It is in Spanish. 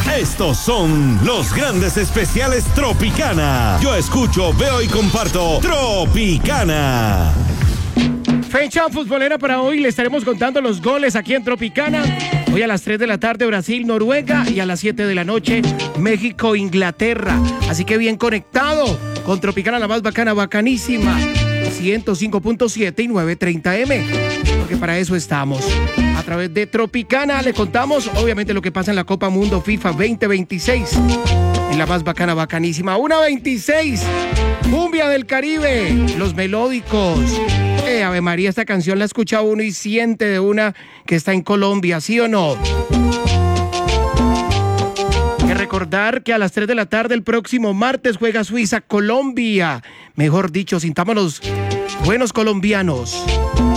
Estos son los grandes especiales Tropicana. Yo escucho, veo y comparto Tropicana. Fecha futbolera para hoy, le estaremos contando los goles aquí en Tropicana. Hoy a las 3 de la tarde Brasil, Noruega, y a las 7 de la noche México, Inglaterra. Así que bien conectado con Tropicana, la más bacana, bacanísima. 105.7 y 930M, porque para eso estamos. A través de Tropicana le contamos obviamente lo que pasa en la Copa Mundo FIFA 2026. En la más bacana, bacanísima. 1:26, cumbia del Caribe, los melódicos. Ave María, esta canción la escucha uno y siente de una que está en Colombia, ¿sí o no? Hay que recordar que a las 3 de la tarde el próximo martes juega Suiza, Colombia. Mejor dicho, sintámonos buenos colombianos.